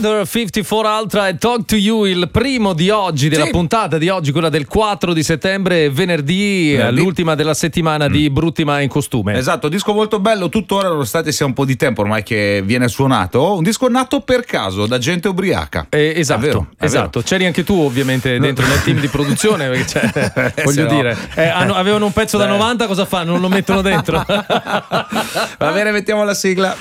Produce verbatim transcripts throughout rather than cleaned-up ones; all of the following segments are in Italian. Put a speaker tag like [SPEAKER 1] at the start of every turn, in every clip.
[SPEAKER 1] Weather, cinquantaquattro Ultra e Talk to You, il primo di oggi, della
[SPEAKER 2] sì.
[SPEAKER 1] puntata di oggi, quella del quattro di settembre, venerdì, venerdì. l'ultima della settimana mm. di Brutti ma in costume.
[SPEAKER 2] Esatto, disco molto bello, tuttora nonostante sia un po' di tempo ormai che viene suonato, un disco nato per caso da gente ubriaca.
[SPEAKER 1] Eh, esatto,
[SPEAKER 2] è vero, è
[SPEAKER 1] esatto.
[SPEAKER 2] vero.
[SPEAKER 1] C'eri anche tu ovviamente dentro nel team di produzione, perché cioè,
[SPEAKER 2] eh,
[SPEAKER 1] voglio
[SPEAKER 2] no.
[SPEAKER 1] dire, eh, hanno, avevano un pezzo da novanta, cosa fanno? Non lo mettono dentro?
[SPEAKER 2] Va bene, mettiamo la sigla.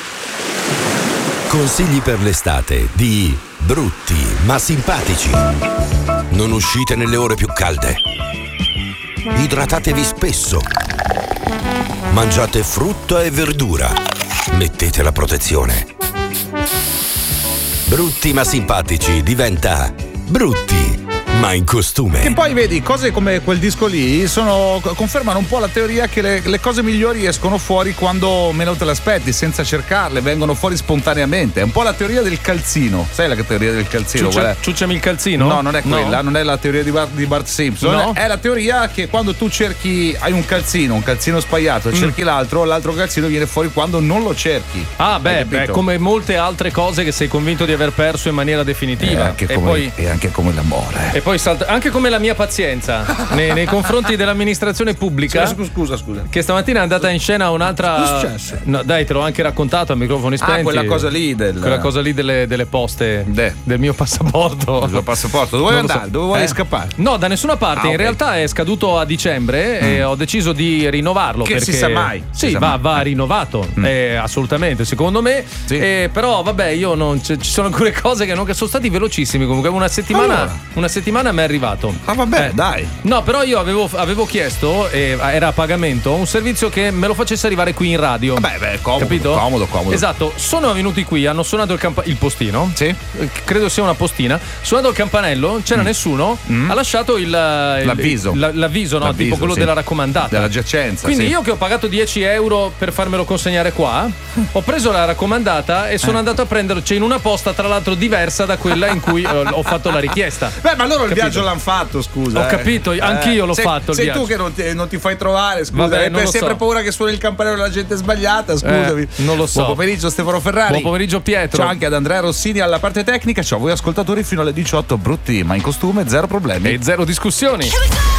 [SPEAKER 3] Consigli per l'estate di Brutti ma simpatici. Non uscite nelle ore più calde. Idratatevi spesso. Mangiate frutta e verdura. Mettete la protezione. Brutti ma simpatici diventa Brutti ma in costume.
[SPEAKER 2] Che poi vedi, cose come quel disco lì sono, confermano un po' la teoria che le, le cose migliori escono fuori quando meno te le aspetti, senza cercarle, vengono fuori spontaneamente. È un po' la teoria del calzino. Sai la teoria del calzino?
[SPEAKER 1] Ciuccia, ciucciami il calzino?
[SPEAKER 2] No, non è quella,
[SPEAKER 1] no.
[SPEAKER 2] non è la teoria di Bart, di Bart Simpson.
[SPEAKER 1] No.
[SPEAKER 2] È la teoria che quando tu cerchi, hai un calzino, un calzino sbagliato, mm. cerchi l'altro, l'altro calzino viene fuori quando non lo cerchi.
[SPEAKER 1] Ah, beh, beh, come molte altre cose che sei convinto di aver perso in maniera definitiva.
[SPEAKER 2] E anche,
[SPEAKER 1] e
[SPEAKER 2] come,
[SPEAKER 1] poi,
[SPEAKER 2] e anche come l'amore.
[SPEAKER 1] E poi salta, anche come la mia pazienza nei, nei confronti dell'amministrazione pubblica.
[SPEAKER 2] Scusa, scusa, scusa.
[SPEAKER 1] Che stamattina è andata in scena un'altra.
[SPEAKER 2] Cosa è successo?
[SPEAKER 1] No, dai, te l'ho anche raccontato a microfoni spenti.
[SPEAKER 2] Ah, quella cosa lì del...
[SPEAKER 1] Quella cosa lì delle, delle poste
[SPEAKER 2] De.
[SPEAKER 1] del mio passaporto.
[SPEAKER 2] Il tuo passaporto. Dove vuoi andare?
[SPEAKER 1] So.
[SPEAKER 2] Dove vuoi
[SPEAKER 1] eh?
[SPEAKER 2] scappare?
[SPEAKER 1] No, da nessuna parte.
[SPEAKER 2] Ah,
[SPEAKER 1] in
[SPEAKER 2] okay.
[SPEAKER 1] realtà è scaduto a dicembre mm. e ho deciso di rinnovarlo.
[SPEAKER 2] Che
[SPEAKER 1] perché
[SPEAKER 2] si sa mai.
[SPEAKER 1] Sì,
[SPEAKER 2] si sa
[SPEAKER 1] va,
[SPEAKER 2] mai.
[SPEAKER 1] va rinnovato. Mm. Eh, assolutamente, secondo me.
[SPEAKER 2] Sì.
[SPEAKER 1] Eh, però, vabbè, io non. C- ci sono alcune cose che non che sono stati velocissimi. Comunque, una settimana.
[SPEAKER 2] Allora.
[SPEAKER 1] Una settimana mi è arrivato.
[SPEAKER 2] Ah, vabbè,
[SPEAKER 1] eh.
[SPEAKER 2] dai.
[SPEAKER 1] No, però io avevo, avevo chiesto, eh, era a pagamento, un servizio che me lo facesse arrivare qui in radio.
[SPEAKER 2] Vabbè, beh, comodo,
[SPEAKER 1] capito?
[SPEAKER 2] comodo, comodo.
[SPEAKER 1] Esatto, sono venuti qui, hanno suonato il, campa- il postino.
[SPEAKER 2] Sì.
[SPEAKER 1] Credo sia una postina. Suonato il campanello, c'era mm. nessuno, mm. ha lasciato il, il
[SPEAKER 2] l'avviso.
[SPEAKER 1] il, l'avviso, no?
[SPEAKER 2] L'avviso,
[SPEAKER 1] tipo quello
[SPEAKER 2] sì.
[SPEAKER 1] della raccomandata.
[SPEAKER 2] Della giacenza.
[SPEAKER 1] Quindi
[SPEAKER 2] sì.
[SPEAKER 1] io che ho pagato dieci euro per farmelo consegnare qua, ho preso la raccomandata e sono eh. andato a prenderci in una posta, tra l'altro diversa da quella in cui eh, ho fatto la richiesta.
[SPEAKER 2] Beh, ma loro
[SPEAKER 1] capito?
[SPEAKER 2] il viaggio l'hanno fatto, scusa.
[SPEAKER 1] Ho
[SPEAKER 2] eh.
[SPEAKER 1] capito, anch'io l'ho
[SPEAKER 2] sei,
[SPEAKER 1] fatto. Il
[SPEAKER 2] sei
[SPEAKER 1] viaggio.
[SPEAKER 2] tu che non ti, non ti fai trovare, scusa.
[SPEAKER 1] Vabbè,
[SPEAKER 2] hai sempre
[SPEAKER 1] so.
[SPEAKER 2] paura che suoni il campanello della gente sbagliata, scusami.
[SPEAKER 1] Eh, non lo so.
[SPEAKER 2] Buon pomeriggio Stefano Ferrari.
[SPEAKER 1] Buon pomeriggio Pietro.
[SPEAKER 2] Ciao anche ad Andrea Rossini alla parte tecnica. Ciao a voi ascoltatori fino alle diciotto, brutti ma in costume, zero problemi
[SPEAKER 1] e zero discussioni.